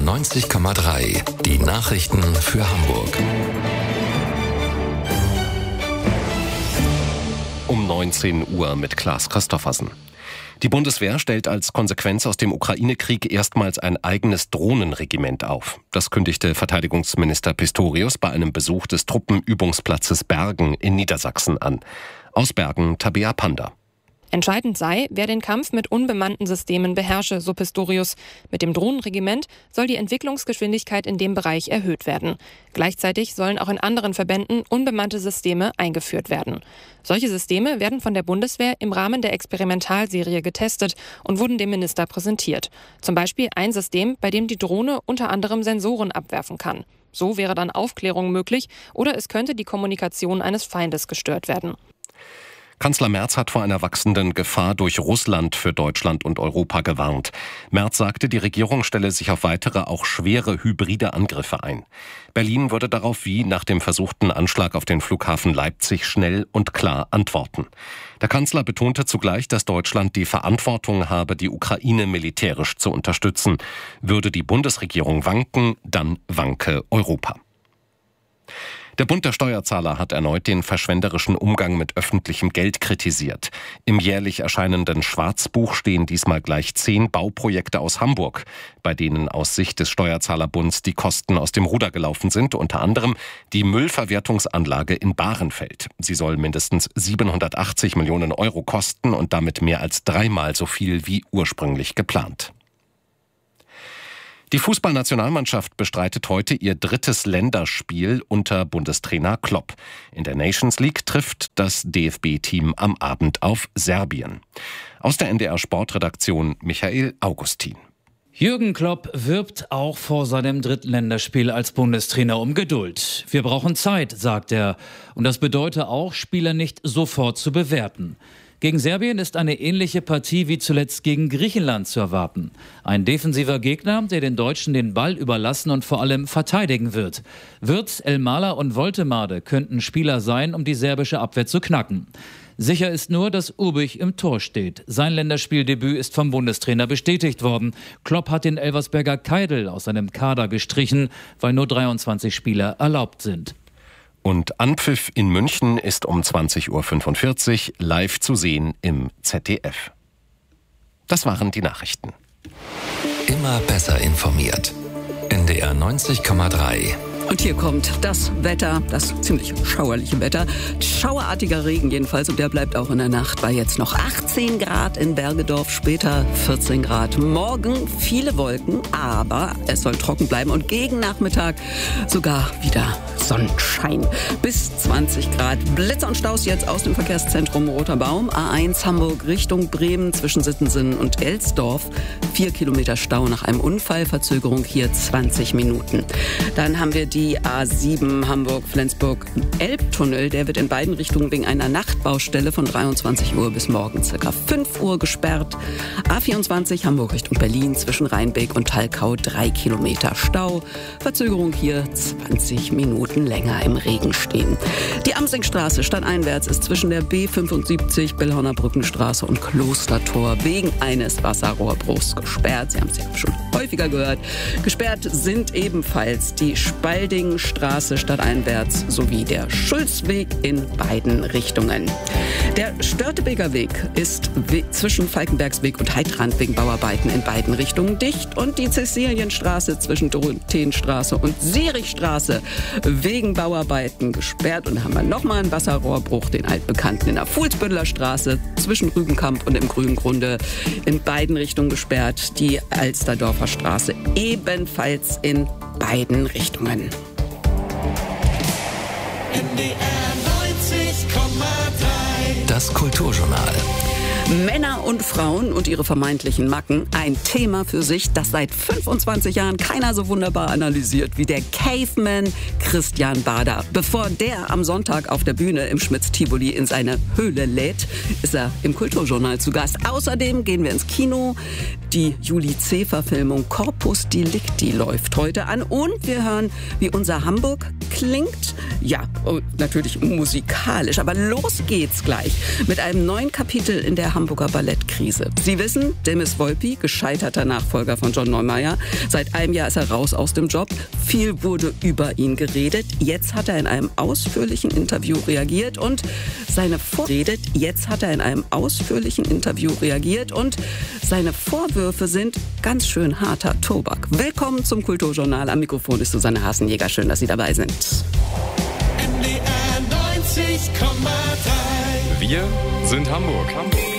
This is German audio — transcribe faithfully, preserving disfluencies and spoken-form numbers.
neunzig Komma drei. Die Nachrichten für Hamburg. Um neunzehn Uhr mit Klaas Christoffersen. Die Bundeswehr stellt als Konsequenz aus dem Ukraine-Krieg erstmals ein eigenes Drohnenregiment auf. Das kündigte Verteidigungsminister Pistorius bei einem Besuch des Truppenübungsplatzes Bergen in Niedersachsen an. Aus Bergen Tabea Panda. Entscheidend sei, wer den Kampf mit unbemannten Systemen beherrsche, so Pistorius. Mit dem Drohnenregiment soll die Entwicklungsgeschwindigkeit in dem Bereich erhöht werden. Gleichzeitig sollen auch in anderen Verbänden unbemannte Systeme eingeführt werden. Solche Systeme werden von der Bundeswehr im Rahmen der Experimentalserie getestet und wurden dem Minister präsentiert. Zum Beispiel ein System, bei dem die Drohne unter anderem Sensoren abwerfen kann. So wäre dann Aufklärung möglich oder es könnte die Kommunikation eines Feindes gestört werden. Kanzler Merz hat vor einer wachsenden Gefahr durch Russland für Deutschland und Europa gewarnt. Merz sagte, die Regierung stelle sich auf weitere, auch schwere hybride Angriffe ein. Berlin würde darauf wie nach dem versuchten Anschlag auf den Flughafen Leipzig schnell und klar antworten. Der Kanzler betonte zugleich, dass Deutschland die Verantwortung habe, die Ukraine militärisch zu unterstützen. Würde die Bundesregierung wanken, dann wanke Europa. Der Bund der Steuerzahler hat erneut den verschwenderischen Umgang mit öffentlichem Geld kritisiert. Im jährlich erscheinenden Schwarzbuch stehen diesmal gleich zehn Bauprojekte aus Hamburg, bei denen aus Sicht des Steuerzahlerbunds die Kosten aus dem Ruder gelaufen sind, unter anderem die Müllverwertungsanlage in Bahrenfeld. Sie soll mindestens siebenhundertachtzig Millionen Euro kosten und damit mehr als dreimal so viel wie ursprünglich geplant. Die Fußballnationalmannschaft bestreitet heute ihr drittes Länderspiel unter Bundestrainer Klopp. In der Nations League trifft das D F B-Team am Abend auf Serbien. Aus der N D R-Sportredaktion Michael Augustin. Jürgen Klopp wirbt auch vor seinem dritten Länderspiel als Bundestrainer um Geduld. Wir brauchen Zeit, sagt er. Und das bedeutet auch, Spieler nicht sofort zu bewerten. Gegen Serbien ist eine ähnliche Partie wie zuletzt gegen Griechenland zu erwarten. Ein defensiver Gegner, der den Deutschen den Ball überlassen und vor allem verteidigen wird. Wirtz, Elmaler und Woltemade könnten Spieler sein, um die serbische Abwehr zu knacken. Sicher ist nur, dass Ubich im Tor steht. Sein Länderspieldebüt ist vom Bundestrainer bestätigt worden. Klopp hat den Elversberger Keidl aus seinem Kader gestrichen, weil nur dreiundzwanzig Spieler erlaubt sind. Und Anpfiff in München ist um zwanzig Uhr fünfundvierzig live zu sehen im Z D F. Das waren die Nachrichten. Immer besser informiert. N D R neunzig Komma drei. Und hier kommt das Wetter, das ziemlich schauerliche Wetter. Schauerartiger Regen jedenfalls und der bleibt auch in der Nacht bei jetzt noch achtzehn Grad in Bergedorf, später vierzehn Grad. Morgen viele Wolken, aber es soll trocken bleiben und gegen Nachmittag sogar wieder Sonnenschein. Bis zwanzig Grad. Blitzer und Staus jetzt aus dem Verkehrszentrum Roter Baum. A eins Hamburg Richtung Bremen zwischen Sittensen und Elsdorf. Vier Kilometer Stau nach einem Unfall. Verzögerung hier zwanzig Minuten. Dann haben wir die A sieben Hamburg-Flensburg-Elbtunnel. Der wird in beiden Richtungen wegen einer Nachtbaustelle von dreiundzwanzig Uhr bis morgen ca. fünf Uhr gesperrt. A vierundzwanzig Hamburg Richtung Berlin zwischen Rheinbeek und Talkau. Drei Kilometer Stau. Verzögerung hier zwanzig Minuten länger im Regen stehen. Die Amsingstraße stadteinwärts ist zwischen der B fünfundsiebzig, Bellhorner Brückenstraße und Klostertor wegen eines Wasserrohrbruchs gesperrt. Sie haben es ja schon häufiger gehört. Gesperrt sind ebenfalls die Spaldingstraße stadteinwärts sowie der Schulzweg in beiden Richtungen. Der Störtebeker Weg ist zwischen Falkenbergsweg und Heidrand wegen Bauarbeiten in beiden Richtungen dicht und die Cäcilienstraße zwischen Dorotheenstraße und Sierichstraße wegen Bauarbeiten gesperrt. Und da haben wir nochmal einen Wasserrohrbruch, den altbekannten in der Fuhlsbütteler Straße zwischen Rübenkamp und im Grüngrunde in beiden Richtungen gesperrt. Die Alsterdorfer Straße ebenfalls in beiden Richtungen. N D R neunzig Komma drei. Das Kulturjournal. Männer und Frauen und ihre vermeintlichen Macken. Ein Thema für sich, das seit fünfundzwanzig Jahren keiner so wunderbar analysiert wie der Caveman Christian Bader. Bevor der am Sonntag auf der Bühne im Schmitz-Tivoli in seine Höhle lädt, ist er im Kulturjournal zu Gast. Außerdem gehen wir ins Kino. Die Julie C-Verfilmung Corpus Delicti läuft heute an. Und wir hören, wie unser Hamburg klingt. Ja, natürlich musikalisch, aber los geht's gleich mit einem neuen Kapitel in der Hamburger Ballettkrise. Sie wissen, Demis Volpi, gescheiterter Nachfolger von John Neumeier. Seit einem Jahr ist er raus aus dem Job. Viel wurde über ihn geredet. Jetzt hat er in einem ausführlichen Interview reagiert und seine Vorredet. Jetzt hat er in einem ausführlichen Interview reagiert und seine Vorwürfe sind ganz schön harter Tobak. Willkommen zum Kulturjournal. Am Mikrofon ist Susanne Hasenjäger. Schön, dass Sie dabei sind. M D R neunzig Komma drei. Wir sind Hamburg. Hamburg.